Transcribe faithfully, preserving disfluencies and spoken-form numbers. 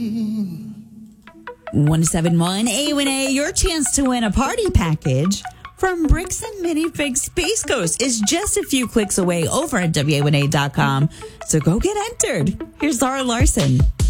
one seven one A one A, your chance to win a party package from Bricks and Minifig Space Coast is just a few clicks away over at W A one A dot com. So go get entered. Here's Laura Larson.